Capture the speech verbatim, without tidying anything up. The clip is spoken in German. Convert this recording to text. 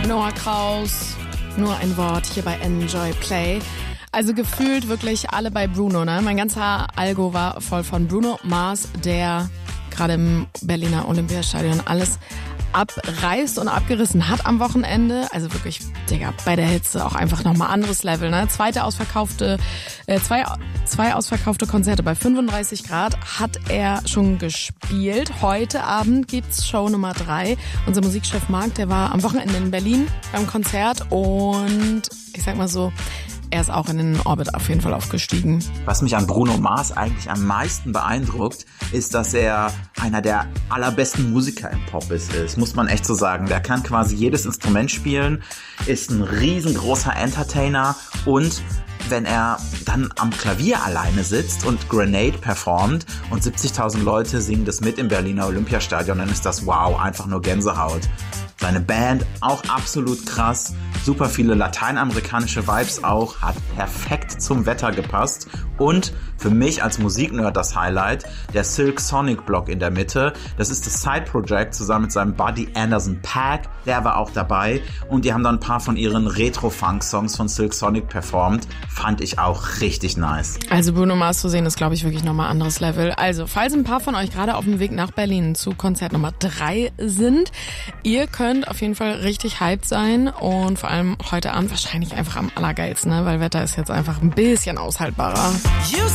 Noah Kraus, nur ein Wort hier bei Enjoy Play. Also gefühlt wirklich alle bei Bruno, ne? Mein ganzer Algo war voll von Bruno Mars, der gerade im Berliner Olympiastadion alles abreißt und abgerissen hat am Wochenende. Also wirklich, Digga, bei der Hitze auch einfach nochmal anderes Level, ne? Zweite ausverkaufte, äh, zwei, zwei ausverkaufte Konzerte bei fünfunddreißig Grad hat er schon gespielt. Heute Abend gibt's Show Nummer drei. Unser Musikchef Marc, der war am Wochenende in Berlin beim Konzert und ich sag mal so, er ist auch in den Orbit auf jeden Fall aufgestiegen. Was mich an Bruno Mars eigentlich am meisten beeindruckt, ist, dass er einer der allerbesten Musiker im Pop ist, muss man echt so sagen. Der kann quasi jedes Instrument spielen, ist ein riesengroßer Entertainer und wenn er dann am Klavier alleine sitzt und Grenade performt und siebzigtausend Leute singen das mit im Berliner Olympiastadion, dann ist das wow, einfach nur Gänsehaut. Seine Band auch absolut krass, super viele lateinamerikanische Vibes auch, hat perfekt zum Wetter gepasst und für mich als Musiknerd das Highlight, der Silk Sonic Block in der Mitte. Das ist das Side-Project zusammen mit seinem Buddy Anderson .Paak, der war auch dabei und die haben dann ein paar von ihren Retro-Funk-Songs von Silk Sonic performt. Fand ich auch richtig nice. Also Bruno Mars zu sehen ist, glaube ich, wirklich nochmal anderes Level. Also, falls ein paar von euch gerade auf dem Weg nach Berlin zu Konzert Nummer drei sind, ihr könnt auf jeden Fall richtig hyped sein und vor allem heute Abend wahrscheinlich einfach am allergeilsten, ne? Weil Wetter ist jetzt einfach ein bisschen aushaltbarer.